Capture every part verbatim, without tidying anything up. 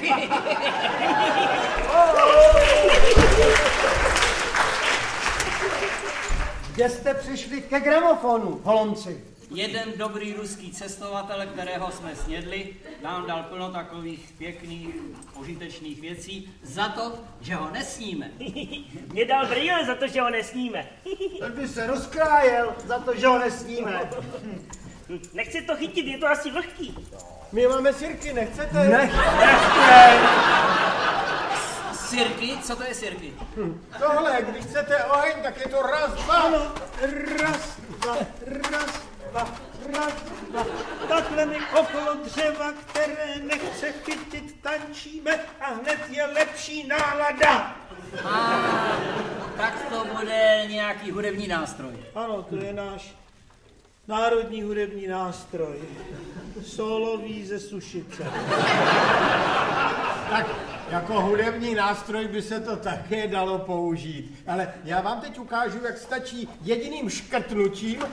Kde jste přišli ke gramofonu, holomci? Jeden dobrý ruský cestovatel, kterého jsme snědli, nám dal plno takových pěkných, užitečných věcí za to, že ho nesníme. Mě dal brýle za to, že ho nesníme. Ten by se rozkrájel za to, že ho nesníme. Nechci to chytit, je to asi vlhký. My máme sirky, nechcete? Nech, nechce. Sirky? Co to je sirky? Hm. Tohle, když chcete oheň, tak je to raz, dva. Ano, raz, dva, raz, dva, raz, dva. Takhle my okolo dřeva, které nechce chytit, tančíme a hned je lepší nálada. A tak to bude nějaký hudební nástroj. Ano, to je náš národní hudební nástroj. Solový ze Sušice. Tak jako hudební nástroj by se to také dalo použít. Ale já vám teď ukážu, jak stačí jediným škrtnutím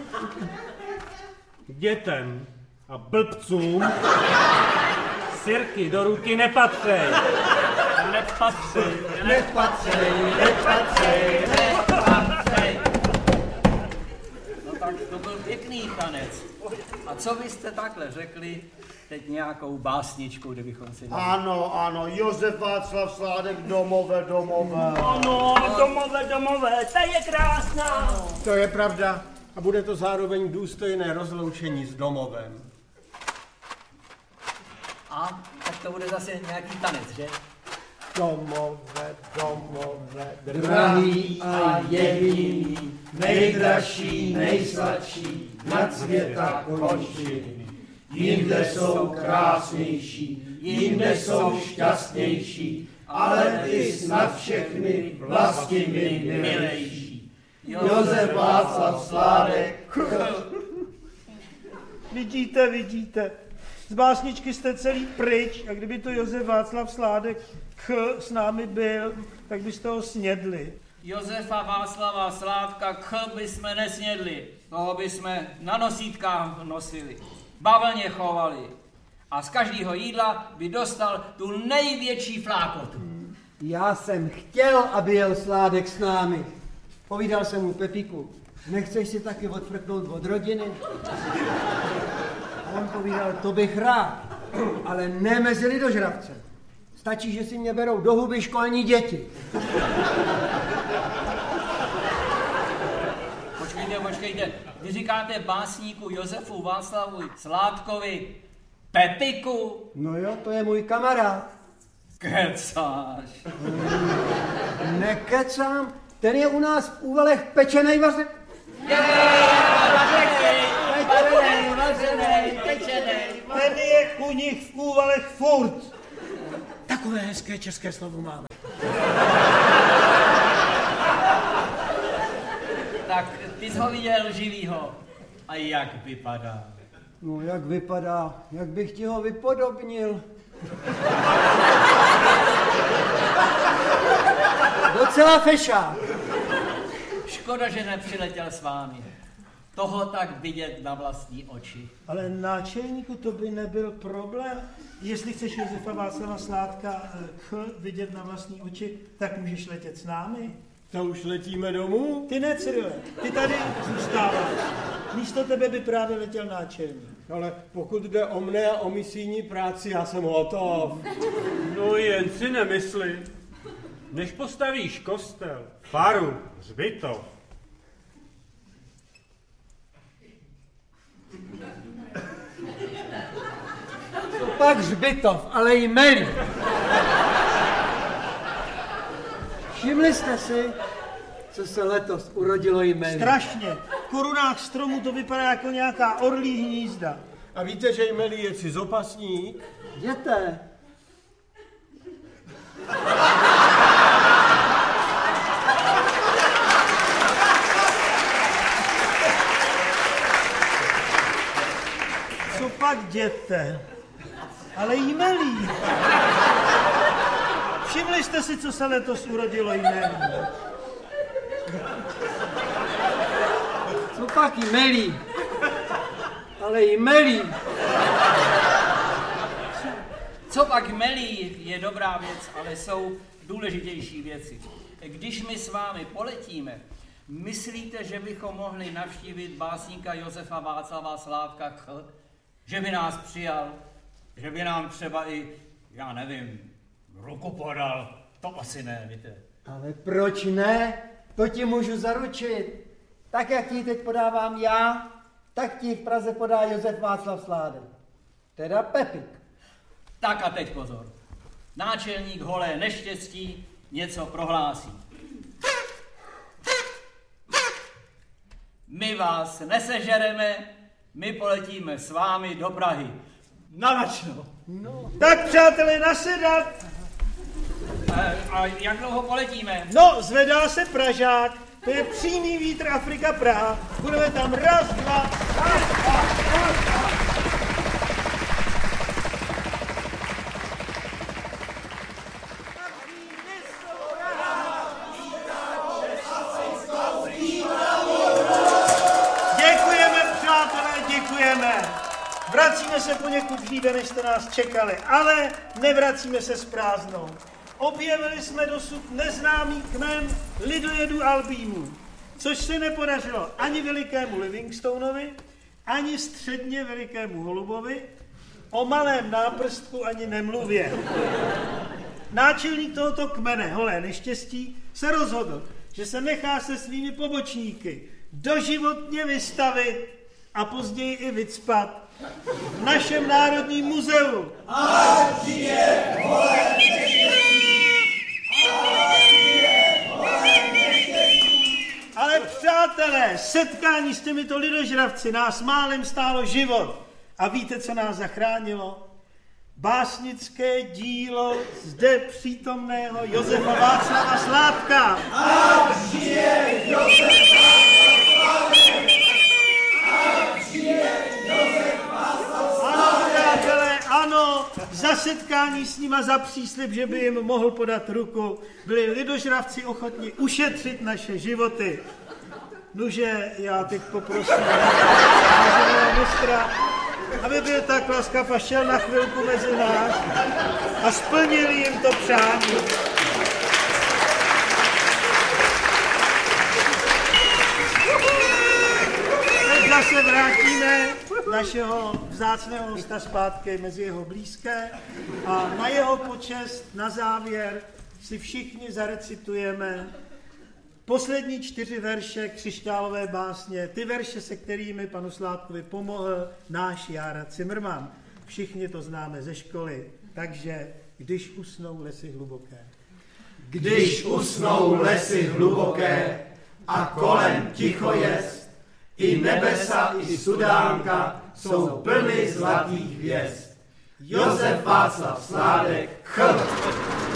dětem a blbcům sirky do ruky nepatřej. Nepatřej. Nepatřej, nepatřej, nepatřej. No tak to byl pěkný tanec. A co byste takhle řekli teď nějakou básničku, kdybychom si... Ano, ano, Josef Václav Sládek, Domové, domové. Ano, domové, domové, ta je krásná. To je pravda. A bude to zároveň důstojné rozloučení s domovem. A tak to bude zase nějaký tanec, že? Domové, domové, drahý a jediný, nejdražší, nejsladší, nad světa končiny. Jinde jsou krásnější, jinde jsou šťastnější, ale ty snad všechny vlasti mi milejší. Josef Václav Sládek. Vidíte, vidíte. Z básničky jste celý pryč a kdyby to Josef Václav Sládek ch s námi byl, tak byste ho snědli. Josefa Václava Sládka k bychom nesnědli, toho bychom na nosítkách nosili, bavlně chovali a z každého jídla by dostal tu největší flákotu. Já jsem chtěl, aby jel Sládek s námi. Povídal jsem mu, Pepíku, nechceš si taky odfrknout od rodiny? A on povídal, to bych rád, ale ne mezi lidožravce. Stačí, že si mě berou do huby školní děti. Počkejte, počkejte, vy říkáte básníku Josefu Václavu Sládkovi Pepiku? No jo, to je můj kamarád. Kecáš. Nekecám, ten je u nás v Úvalech pečenej vařený. Vařenej, vařenej, pečenej. Ten je u nich v Úvalech furt. Takové hezké české slovo máme. Tak ty jsi ho viděl živýho. A jak vypadá? No jak vypadá, jak bych ti ho vypodobnil. Docela fešák. Škoda, že nepřiletěl s vámi. Toho tak vidět na vlastní oči. Ale náčelníku, to by nebyl problém. Jestli chceš Josefa Václava Sládka ch vidět na vlastní oči, tak můžeš letět s námi. To už letíme domů? Ty ne, Cyrile, ty tady zůstáváš. Místo tebe by právě letěl náčelník. Ale pokud jde o mne a o misijní práci, já jsem hotov. No jen si nemysli. Než postavíš kostel, faru, hřbitov, to pak hřbitov, ale i melí. Všimli jste si, co se letos urodilo jméno? Strašně. V korunách stromu to vypadá jako nějaká orlí hnízda. A víte, že jmelí je cizopasník? Jděte. Co pak jděte? Ale jmelí. Všimli jste si, co se letos urodilo jmelí? Co pak jmelí? Ale jmelí. Co pak melí je dobrá věc, ale jsou důležitější věci. Když my s vámi poletíme, myslíte, že bychom mohli navštívit básníka Josefa Václava Sládka Ch? Že by nás přijal? Že by nám třeba i, já nevím, ruku podal? To asi ne, víte. Ale proč ne? To ti můžu zaručit. Tak, jak ti teď podávám já, tak ti v Praze podá Josef Václav Sládek. Teda Pepik. Tak a teď pozor. Náčelník Holé neštěstí něco prohlásí. My vás nesežereme, my poletíme s vámi do Prahy. Na načno. No. Tak přátelé, nasedat. A, a jak dlouho poletíme? No, zvedá se Pražák. To je přímý vítr Afrika Praha. Budeme tam raz, dva, raz, dva, raz, dva. Děkujeme, přátelé, děkujeme. Vracíme se poněkud dříve, než jste nás čekali, ale nevracíme se s prázdnou. Objevili jsme dosud neznámý kmen lidojedů albímů, což se nepodařilo ani velikému Livingstonovi, ani středně velikému holubovi, o malém náprstku ani nemluvě. Náčelník tohoto kmene, Holé neštěstí, se rozhodl, že se nechá se svými pobočníky doživotně vystavit a později i vycpat v našem Národním muzeu. Ať žije Holé neštěstí! Ale přátelé, setkání s těmito lidožravci nás málem stálo život. A víte, co nás zachránilo? Básnické dílo zde přítomného Josefa Václava Sládka. Ať žije Josef Václav Sládek! Ať žije Josef Václav Sládek! Ano, přátelé, ano, za setkání s nima, za příslib, že by jim mohl podat ruku, byli lidožravci ochotni ušetřit naše životy. Nuže, já teď poprosím váženého mistra, aby byl tak laskav a šel na chvilku mezi nás a splnil jim to přání. Teď zase vrátíme našeho vzácného hosta zpátky mezi jeho blízké a na jeho počest na závěr si všichni zarecitujeme poslední čtyři verše křišťálové básně, ty verše, se kterými panu Sládkovi pomohl náš Jára Cimrman. Všichni to známe ze školy, takže když usnou lesy hluboké. Když usnou lesy hluboké a kolem ticho jest, i nebesa, i sudánka jsou plny zlatých hvězd. Josef Václav Sládek, Ch.